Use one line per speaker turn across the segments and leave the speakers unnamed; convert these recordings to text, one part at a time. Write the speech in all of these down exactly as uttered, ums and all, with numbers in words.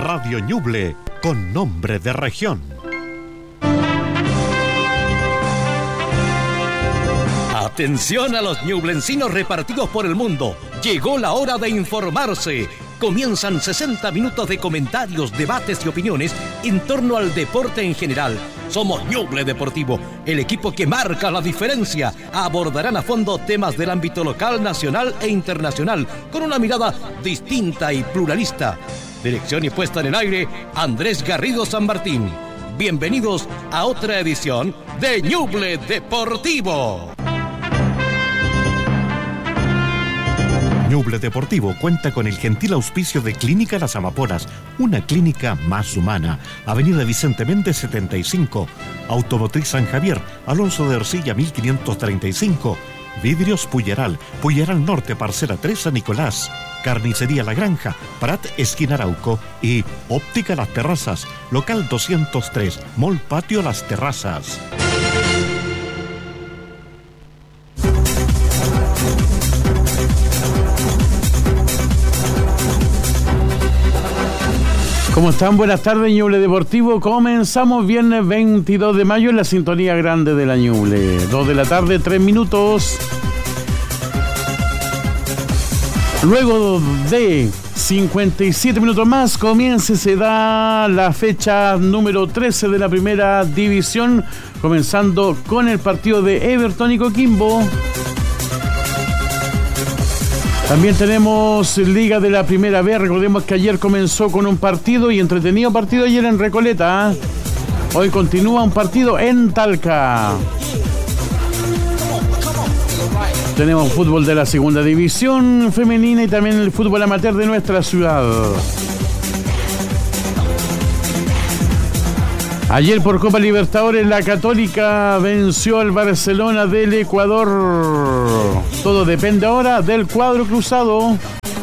Radio Ñuble, con nombre de región.
Atención a los ñublencinos repartidos por el mundo. Llegó la hora de informarse. Comienzan sesenta minutos de comentarios, debates y opiniones en torno al deporte en general. Somos Ñuble Deportivo, el equipo que marca la diferencia. Abordarán a fondo temas del ámbito local, nacional e internacional, con una mirada distinta y pluralista. Dirección y puesta en el aire, Andrés Garrido San Martín. Bienvenidos a otra edición de Ñuble Deportivo.
Ñuble Deportivo cuenta con el gentil auspicio de Clínica Las Amapolas, una clínica más humana. Avenida Vicente Méndez setenta y cinco, Automotriz San Javier, Alonso de Ercilla mil quinientos treinta y cinco, Vidrios Puyeral, Puyeral Norte, Parcela tres, San Nicolás, Carnicería La Granja, Prat esquina Arauco y Óptica Las Terrazas, local doscientos tres, Mall Patio Las Terrazas.
¿Cómo están? Buenas tardes, Ñuble Deportivo. Comenzamos viernes veintidós de mayo en la sintonía grande de la Ñuble. dos de la tarde, tres minutos. Luego de cincuenta y siete minutos más, comienza y se da la fecha número trece de la primera división, comenzando con el partido de Everton y Coquimbo. También tenemos Liga de la Primera B. Recordemos que ayer comenzó con un partido y entretenido partido ayer en Recoleta. Hoy continúa un partido en Talca. Tenemos fútbol de la segunda división femenina y también el fútbol amateur de nuestra ciudad. Ayer por Copa Libertadores la Católica venció al Barcelona del Ecuador. Todo depende ahora del cuadro cruzado.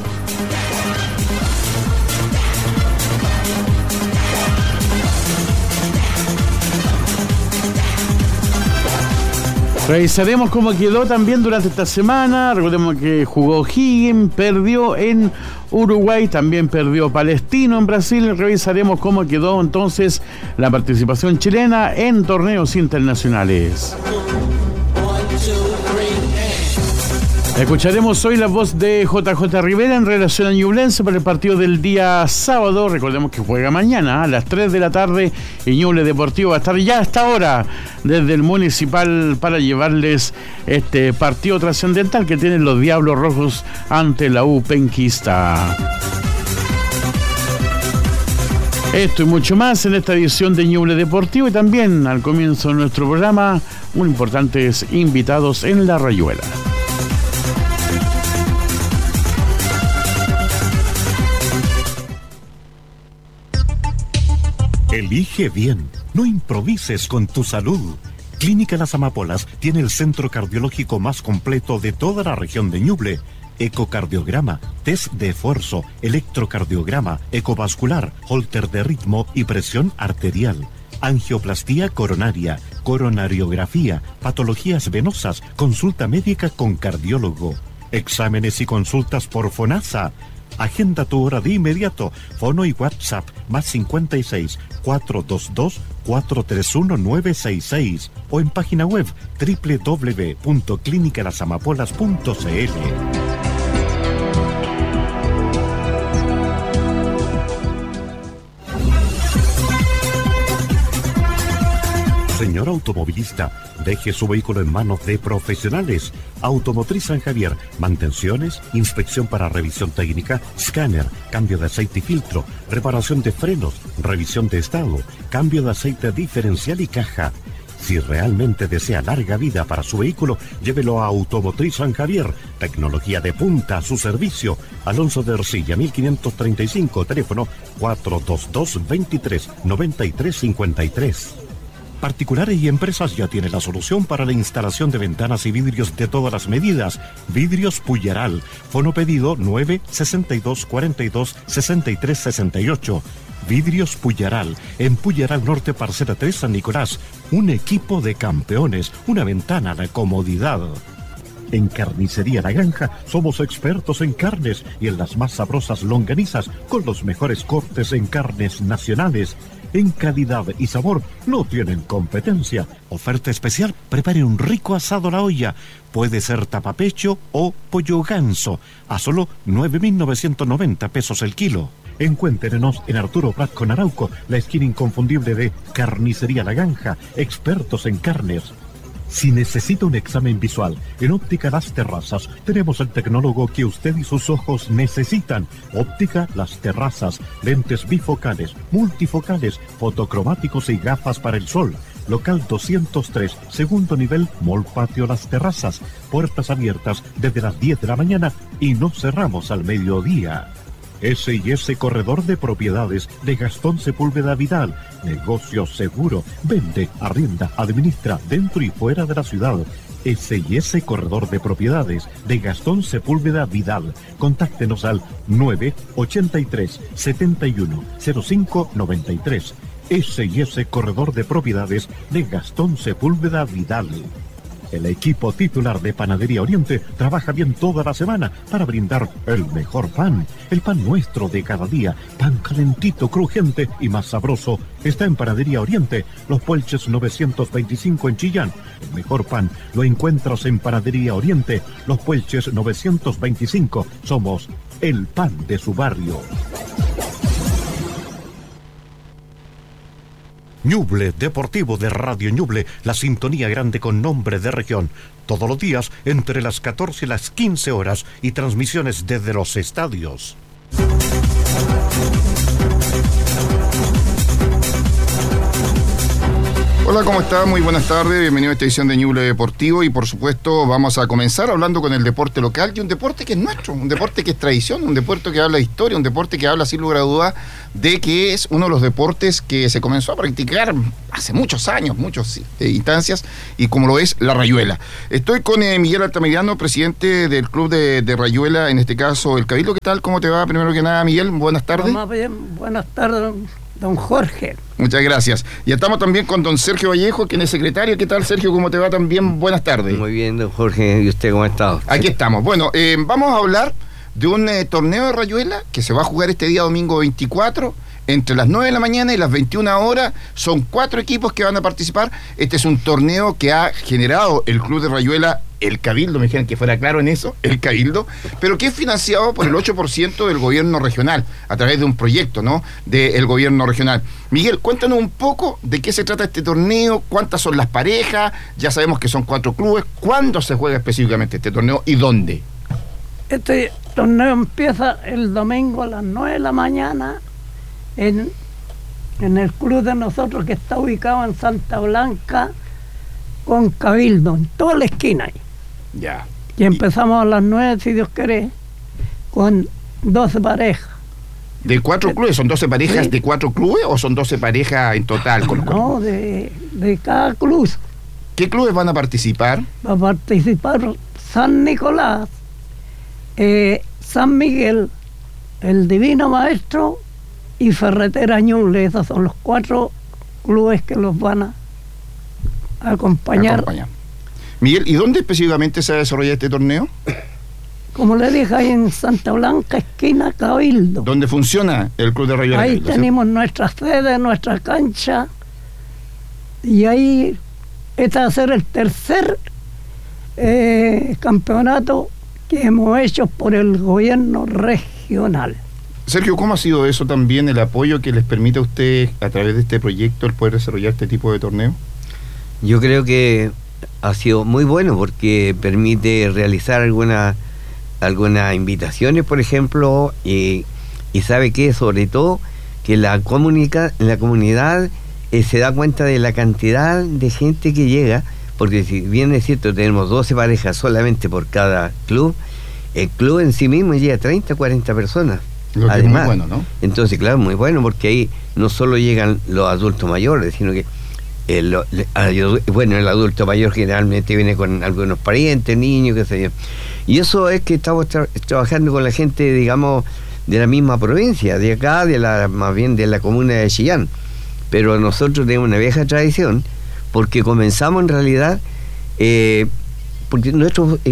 Revisaremos cómo quedó también durante esta semana. Recordemos que jugó Higgins, perdió en Uruguay, también perdió Palestino en Brasil. Revisaremos cómo quedó entonces la participación chilena en torneos internacionales. Escucharemos hoy la voz de J J Rivera en relación a Ñublense para el partido del día sábado. Recordemos que juega mañana a las tres de la tarde y Ñuble Deportivo va a estar ya hasta ahora desde el Municipal para llevarles este partido trascendental que tienen los Diablos Rojos ante la U Penquista. Esto y mucho más en esta edición de Ñuble Deportivo y también al comienzo de nuestro programa, muy importantes invitados en la Rayuela.
Elige bien, no improvises con tu salud. Clínica Las Amapolas tiene el centro cardiológico más completo de toda la región de Ñuble. Ecocardiograma, test de esfuerzo, electrocardiograma, ecovascular, holter de ritmo y presión arterial. Angioplastía coronaria, coronariografía, patologías venosas, consulta médica con cardiólogo. Exámenes y consultas por FONASA. Agenda tu hora de inmediato. Fono y WhatsApp más cincuenta y seis, cuatrocientos veintidós, cuatrocientos treinta y uno, novecientos sesenta y seis o en página web doble u doble u doble u punto clínica las amapolas punto c l. Señor automovilista, deje su vehículo en manos de profesionales. Automotriz San Javier, mantenciones, inspección para revisión técnica, escáner, cambio de aceite y filtro, reparación de frenos, revisión de estado, cambio de aceite diferencial y caja. Si realmente desea larga vida para su vehículo, llévelo a Automotriz San Javier. Tecnología de punta a su servicio. Alonso de Ercilla mil quinientos treinta y cinco, teléfono cuatro dos dos, veintitrés, noventa y tres cincuenta y tres. Particulares y empresas ya tienen la solución para la instalación de ventanas y vidrios de todas las medidas. Vidrios Puyeral. Fono pedido nueve sesenta y dos, cuarenta y dos, sesenta y tres sesenta y ocho. Vidrios Puyeral. En Puyeral Norte, Parcela tres, San Nicolás. Un equipo de campeones. Una ventana de comodidad. En Carnicería La Granja somos expertos en carnes y en las más sabrosas longanizas con los mejores cortes en carnes nacionales. En calidad y sabor no tienen competencia. Oferta especial, prepare un rico asado a la olla. Puede ser tapapecho o pollo ganso, a solo nueve mil novecientos noventa pesos el kilo. Encuéntrenos en Arturo Prat con Arauco, la esquina inconfundible de Carnicería La Granja, expertos en carnes. Si necesita un examen visual, en Óptica Las Terrazas tenemos el tecnólogo que usted y sus ojos necesitan. Óptica Las Terrazas, lentes bifocales, multifocales, fotocromáticos y gafas para el sol. Local doscientos tres, segundo nivel, Mall Patio Las Terrazas. Puertas abiertas desde las diez de la mañana y no cerramos al mediodía. ese y ese Corredor de Propiedades de Gastón Sepúlveda Vidal. Negocio seguro. Vende, arrienda, administra dentro y fuera de la ciudad. ese y ese Corredor de Propiedades de Gastón Sepúlveda Vidal. Contáctenos al nueve ochenta y tres, setenta y uno, cero cinco noventa y tres. ese y ese Corredor de Propiedades de Gastón Sepúlveda Vidal. El equipo titular de Panadería Oriente trabaja bien toda la semana para brindar el mejor pan. El pan nuestro de cada día, pan calentito, crujiente y más sabroso, está en Panadería Oriente, Los Puelches novecientos veinticinco en Chillán. El mejor pan lo encuentras en Panadería Oriente, Los Puelches novecientos veinticinco. Somos el pan de su barrio. Ñuble Deportivo de Radio Ñuble, la sintonía grande con nombre de región. Todos los días entre las catorce y las quince horas y transmisiones desde los estadios.
Hola, ¿cómo está? Muy buenas tardes, bienvenido a esta edición de Ñuble Deportivo y por supuesto vamos a comenzar hablando con el deporte local, y un deporte que es nuestro, un deporte que es tradición, un deporte que habla de historia, un deporte que habla sin lugar a dudas de que es uno de los deportes que se comenzó a practicar hace muchos años, muchas eh, instancias, y como lo es la rayuela. Estoy con eh, Miguel Altamirano, presidente del club de, de rayuela, en este caso el Cabildo. ¿Qué tal? ¿Cómo te va? Primero que nada, Miguel, buenas tardes.
Más bien, buenas tardes, don Jorge.
Muchas gracias. Y estamos también con don Sergio Vallejo, quien es secretario. ¿Qué tal, Sergio? ¿Cómo te va? También buenas tardes.
Muy bien, don Jorge. ¿Y usted cómo ha estado?
Aquí estamos. Bueno, eh, vamos a hablar de un eh, torneo de rayuela que se va a jugar este día domingo veinticuatro entre las nueve de la mañana y las veintiuna horas. Son cuatro equipos que van a participar. Este es un torneo que ha generado el club de rayuela, el Cabildo, me dijeron que fuera claro en eso, el Cabildo, pero que es financiado por el ocho por ciento del gobierno regional, a través de un proyecto, ¿no?, del gobierno regional. Miguel, cuéntanos un poco de qué se trata este torneo, cuántas son las parejas, ya sabemos que son cuatro clubes, ¿cuándo se juega específicamente este torneo y dónde?
Este torneo empieza el domingo a las nueve de la mañana en, en el club de nosotros, que está ubicado en Santa Blanca con Cabildo, en toda la esquina ahí.
Ya.
Y empezamos a las nueve, si Dios quiere, con doce parejas.
¿De cuatro clubes? ¿Son doce parejas
Sí.
de cuatro clubes o son doce parejas en total? Con los
No,
cuatro?
de, de cada club.
¿Qué clubes van a participar?
Va a participar San Nicolás, eh, San Miguel, el Divino Maestro y Ferretera Ñuble. Esos son los cuatro clubes que los van a acompañar.
Acompañar. Miguel, ¿y dónde específicamente se va a desarrollar este torneo?
Como le dije, ahí en Santa Blanca, esquina Cabildo.
¿Dónde funciona el club de rayuela?
Ahí
Cabildo,
tenemos nuestra sede, nuestra cancha, y ahí este va a ser el tercer eh, campeonato que hemos hecho por el gobierno regional.
Sergio, ¿cómo ha sido eso también, el apoyo que les permite a ustedes a través de este proyecto el poder desarrollar este tipo de torneo?
Yo creo que ha sido muy bueno porque permite realizar algunas algunas invitaciones, por ejemplo, y, y sabe que sobre todo que la, comunica, la comunidad eh, se da cuenta de la cantidad de gente que llega, porque si bien es cierto tenemos doce parejas solamente por cada club, el club en sí mismo llega a treinta, cuarenta personas.
Lo que
Además,
es muy bueno, ¿no?
Entonces, claro, muy bueno, porque ahí no solo llegan los adultos mayores, sino que el, el, bueno, el adulto mayor generalmente viene con algunos parientes, niños, qué sé yo. Y eso es que estamos tra- trabajando con la gente, digamos, de la misma provincia, de acá, de la más bien de la comuna de Chillán. Pero nosotros tenemos una vieja tradición, porque comenzamos en realidad, eh, porque nuestros... Eh,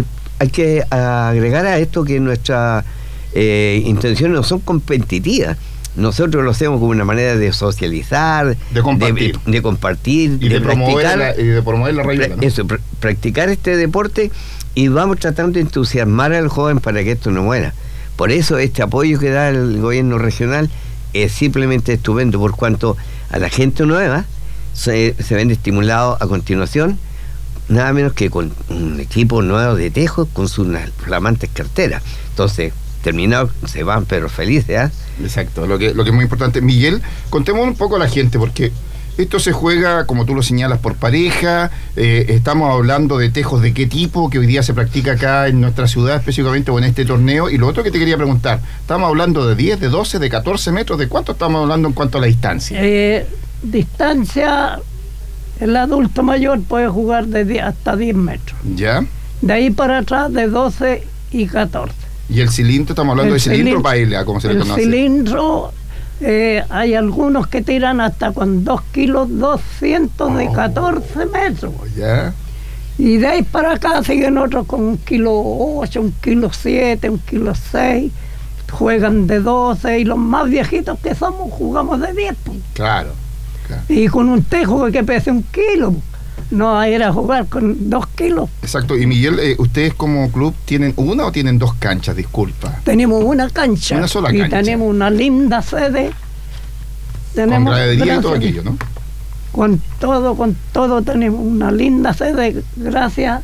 hay que agregar a esto que nuestras eh, intenciones no son competitivas. Nosotros lo hacemos como una manera de socializar,
de compartir,
de, de compartir
y de, de promover la, y de promover la rayuela, ¿no?
Eso, pr- practicar este deporte, y vamos tratando de entusiasmar al joven para que esto no muera. Por eso este apoyo que da el gobierno regional es simplemente estupendo, por cuanto a la gente nueva se, se ven estimulados a continuación, nada menos que con un equipo nuevo de tejo con sus flamantes carteras. Entonces, terminado, se van pero felices, ¿eh?
Exacto, lo que, lo que es muy importante. Miguel, contemos un poco a la gente, porque esto se juega, como tú lo señalas, por pareja. Eh, estamos hablando de tejos de qué tipo, que hoy día se practica acá en nuestra ciudad específicamente, o en este torneo. Y lo otro que te quería preguntar, ¿estamos hablando de diez, de doce, de catorce metros? ¿De cuánto estamos hablando en cuanto a la distancia?
Eh, distancia, el adulto mayor puede jugar de diez hasta diez metros.
¿Ya?
De ahí para atrás de doce y catorce.
¿Y el cilindro? Estamos hablando
El
de cilindro,
cilindro
paila, como se le
el
conoce.
El cilindro, eh, hay algunos que tiran hasta con dos kilos doscientos de catorce metros.
¿Ya?
Y de ahí para acá siguen otros con un kilo ocho, un kilo siete, un kilo seis. Juegan de doce, y los más viejitos que somos jugamos de diez. Pues.
Claro, claro.
Y con un tejo que pese un kilo. No a ir a jugar con dos kilos.
Exacto. Y Miguel, eh, ¿ustedes como club tienen una o tienen dos canchas? Disculpa.
Tenemos una cancha.
Una sola
y
cancha.
tenemos una linda sede. Tenemos
con gradería y todo
gracias,
aquello, ¿no?
Con todo, con todo tenemos una linda sede gracias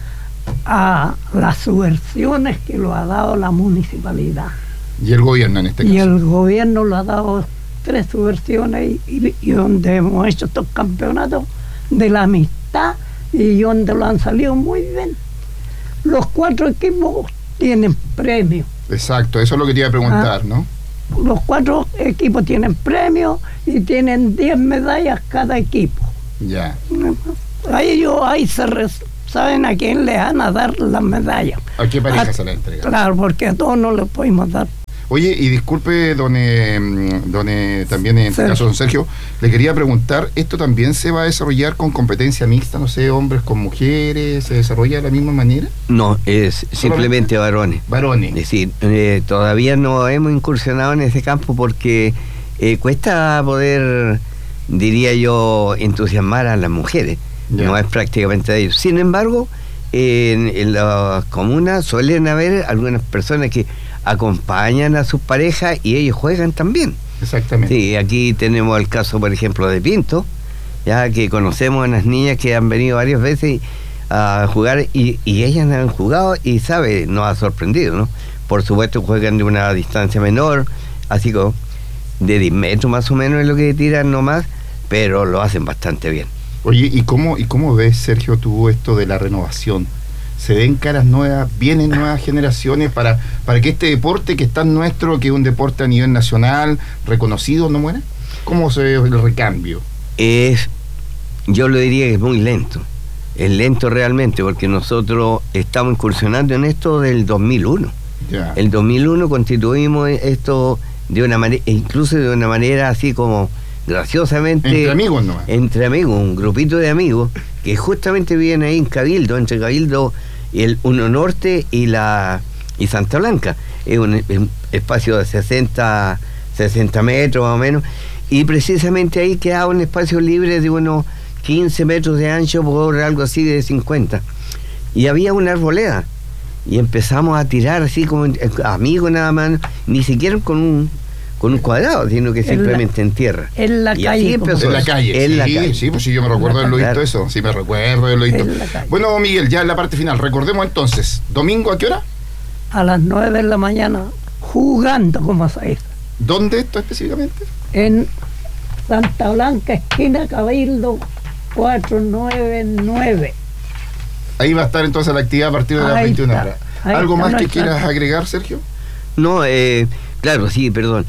a las subvenciones que lo ha dado la municipalidad.
Y el gobierno en este caso.
Y el gobierno lo ha dado tres subvenciones y, y, y donde hemos hecho estos campeonatos de la amistad y donde lo han salido muy bien. Los cuatro equipos tienen premios.
Exacto, eso es lo que te iba a preguntar, ah, ¿no?
Los cuatro equipos tienen premios y tienen diez medallas cada equipo.
Ya.
Ahí yo, ahí se res, saben a quién le van a dar las medallas.
¿A qué pareja
a,
se la entrega?
Claro, porque a todos no le podemos dar.
Oye, y disculpe, don, eh, don eh, también en este caso don Sergio, le quería preguntar, ¿esto también se va a desarrollar con competencia mixta, no sé, hombres con mujeres, se desarrolla de la misma manera?
No, es simplemente varones.
Varones.
Es decir, eh, todavía no hemos incursionado en ese campo porque eh, cuesta poder, diría yo, entusiasmar a las mujeres. Ya. No es prácticamente de ellos. Sin embargo, eh, en, en las comunas suelen haber algunas personas que acompañan a sus parejas y ellos juegan también.
Exactamente.
Sí, aquí tenemos el caso, por ejemplo, de Pinto, ya que conocemos a unas niñas que han venido varias veces a jugar y, y ellas han jugado y, sabe, nos ha sorprendido, ¿no? Por supuesto juegan de una distancia menor, así como de diez metros más o menos es lo que tiran nomás, pero lo hacen bastante bien.
Oye, ¿y cómo, y cómo ves, Sergio, tú esto de la renovación? ¿Se ven caras nuevas, vienen nuevas generaciones para, para que este deporte que es tan nuestro, que es un deporte a nivel nacional, reconocido, no muera? ¿Cómo se ve el recambio?
Es, yo lo diría que es muy lento, es lento realmente, porque nosotros estamos incursionando en esto del dos mil uno. Ya. El dos mil uno constituimos esto de una manera, incluso de una manera así como graciosamente...
Entre amigos, ¿no?
Entre amigos, un grupito de amigos que justamente viven ahí en Cabildo, entre Cabildo y el Uno Norte y la y Santa Blanca. Es un, es un espacio de sesenta metros más o menos, y precisamente ahí queda un espacio libre de unos quince metros de ancho por algo así de cincuenta. Y había una arboleda, y empezamos a tirar así como amigos nada más, ni siquiera con un con un cuadrado, sino que simplemente
en, la,
en tierra.
En la
y
calle.
Empezó, en la calle,
en
sí,
la calle.
sí, pues sí, yo me recuerdo de haberlo visto eso, sí me recuerdo de haberlo visto. Bueno, Miguel, ya en la parte final, recordemos entonces, ¿domingo a qué hora?
A las nueve de la mañana, jugando como se dice.
¿Dónde esto específicamente?
En Santa Blanca, esquina Cabildo, cuatrocientos noventa y nueve.
Ahí va a estar entonces la actividad a partir de las
ahí
veintiuna
está,
horas. ¿Algo más que quieras está. agregar, Sergio?
No, eh, claro, sí, perdón.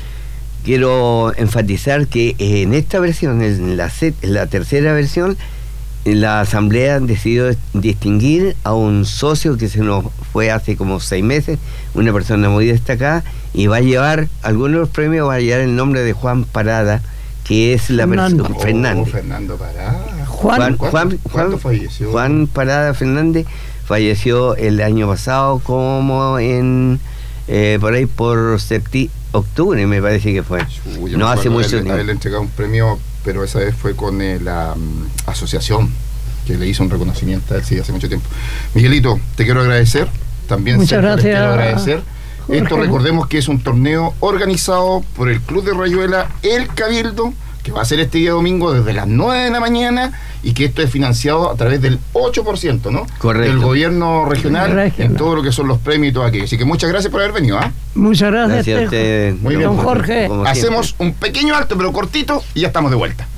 Quiero enfatizar que en esta versión, en la, set, en la tercera versión, la Asamblea decidió distinguir a un socio que se nos fue hace como seis meses, una persona muy destacada, y va a llevar, algunos de los premios va a llevar el nombre de Juan Parada, que es la persona...
Oh, Fernando Parada.
Juan,
Juan, Juan, Juan,
falleció?
Juan Parada Fernández falleció el año pasado, como en eh, por ahí por septi octubre, me parece que fue.
Uy,
no hace mucho
tiempo.
tiempo.
A él le entregado un premio, pero esa vez fue con eh, la um, asociación que le hizo un reconocimiento a él, sí, hace mucho tiempo. Miguelito, te quiero agradecer. También
Muchas
Sergio, les
gracias,
quiero agradecer.
Jorge.
Esto recordemos que es un torneo organizado por el Club de Rayuela, El Cabildo, que va a ser este día domingo desde las nueve de la mañana y que esto es financiado a través del ocho por ciento, ¿no?
Correcto.
Del gobierno regional,
Regional.
en todo lo que son los premios y todo aquello. Así que muchas gracias por haber venido, ¿ah?
Muchas gracias,
Gracias a
Tejo.
ustedes.
Muy bien,
don Jorge.
Como
Hacemos
siempre.
un pequeño alto pero cortito y ya estamos de vuelta.